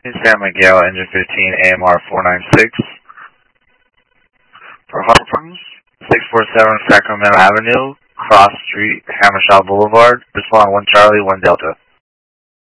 San Miguel, engine 15, AMR 496. For Hartford, 647 Sacramento Avenue, Cross Street, Hammershaw Boulevard. Respond 1 Charlie, 1 Delta.